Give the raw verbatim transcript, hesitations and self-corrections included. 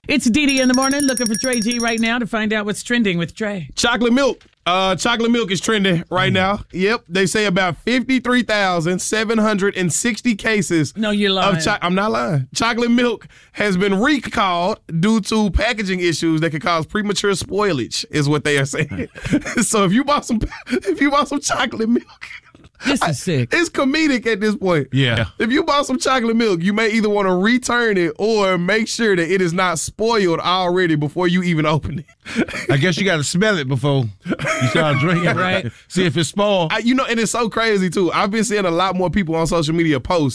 It's Dee Dee in the morning, looking for Trey G right now to find out what's trending with Trey. Chocolate milk. Uh, chocolate milk is trending right now. Yep. They say about fifty-three thousand seven hundred sixty cases. No, you're lying. Of cho- I'm not lying. Chocolate milk has been recalled due to packaging issues that could cause premature spoilage, is what they are saying. So if you bought some, if you bought some chocolate milk. This is sick. It's comedic at this point. Yeah. If you bought some chocolate milk, you may either want to return it or make sure that it is not spoiled already before you even open it. I guess you got to smell it before you start drinking, right? See if it's spoiled. I, you know, and it's so crazy, too. I've been seeing a lot more people on social media post